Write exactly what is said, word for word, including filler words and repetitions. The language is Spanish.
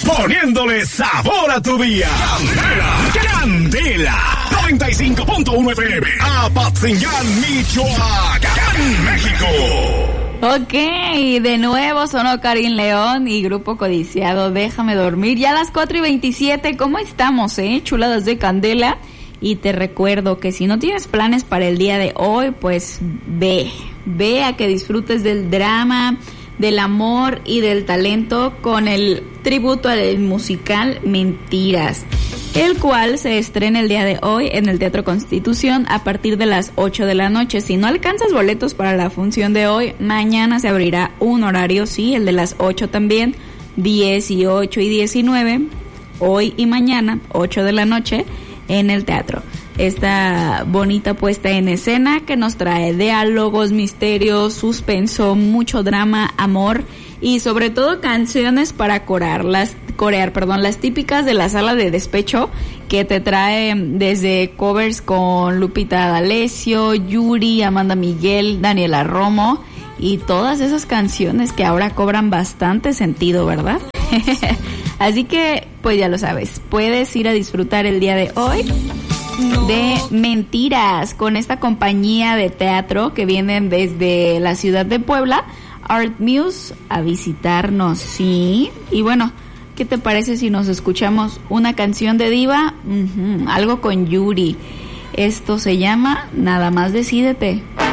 poniéndole sabor a tu día. Candela, Candela, noventa y cinco punto uno F M, Apatzingán, Michoacán, México. Ok, de nuevo sonó Karim León y Grupo Codiciado, Déjame Dormir. Ya a las cuatro y veintisiete, ¿cómo estamos, eh? Chuladas de Candela. Y te recuerdo que si no tienes planes para el día de hoy, pues ve, ve a que disfrutes del drama, del amor y del talento con el tributo al musical Mentiras, el cual se estrena el día de hoy en el Teatro Constitución a partir de las ocho de la noche. Si no alcanzas boletos para la función de hoy, mañana se abrirá un horario, sí, el de las ocho también, dieciocho y diecinueve, hoy y mañana, ocho de la noche, en el teatro. Esta bonita puesta en escena que nos trae diálogos, misterios, suspenso, mucho drama, amor y sobre todo canciones para corear, las, corear, perdón, las típicas de la sala de despecho, que te trae desde covers con Lupita D'Alessio, Yuri, Amanda Miguel, Daniela Romo y todas esas canciones que ahora cobran bastante sentido, ¿verdad? Así que, pues ya lo sabes, puedes ir a disfrutar el día de hoy de Mentiras con esta compañía de teatro que vienen desde la ciudad de Puebla, Art Muse, a visitarnos, sí. Y bueno, ¿qué te parece si nos escuchamos una canción de diva? Uh-huh, algo con Yuri. Esto se llama Nada Más Decídete.